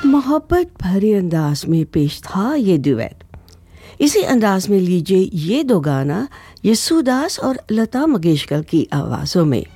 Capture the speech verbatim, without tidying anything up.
मोहब्बत भरे अंदाज में पेश था ये ड्यूएट। इसी अंदाज में लीजिए ये दो गाना यसूदास और लता मंगेशकर की आवाज़ों में।